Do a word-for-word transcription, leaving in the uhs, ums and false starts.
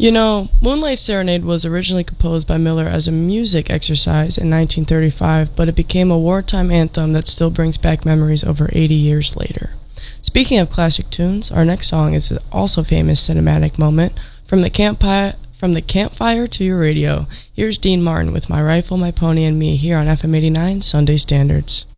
You know, Moonlight Serenade was originally composed by Miller as a music exercise in nineteen thirty-five, but it became a wartime anthem that still brings back memories over eighty years later. Speaking of classic tunes, our next song is also famous cinematic moment, From the Campfire, from the campfire to your radio. Here's Dean Martin with My Rifle, My Pony, and Me here on F M eighty-nine Sunday Standards.